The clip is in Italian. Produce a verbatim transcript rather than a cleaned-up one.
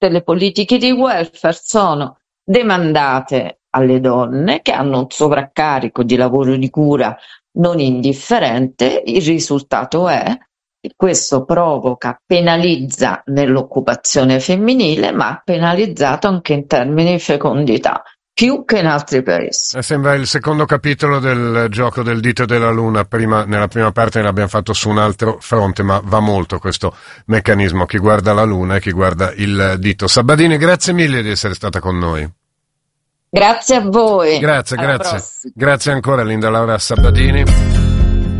tutte le politiche di welfare sono demandate alle donne, che hanno un sovraccarico di lavoro di cura non indifferente. Il risultato è che questo provoca, penalizza nell'occupazione femminile, ma ha penalizzato anche in termini di fecondità, più che in altri paesi. Eh, sembra il secondo capitolo del gioco del dito e della luna. Prima, nella prima parte ne abbiamo fatto su un altro fronte, ma va molto questo meccanismo, chi guarda la luna e chi guarda il dito. Sabbadini, grazie mille di essere stata con noi. Grazie a voi. Grazie, Alla grazie. prossima. Grazie ancora Linda Laura Sabbadini.